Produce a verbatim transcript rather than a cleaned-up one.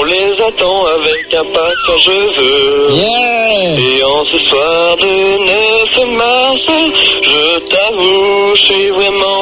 On les attend avec impatience, je veux. Yeah. Et en ce soir de neuf mars, je t'avoue, je suis vraiment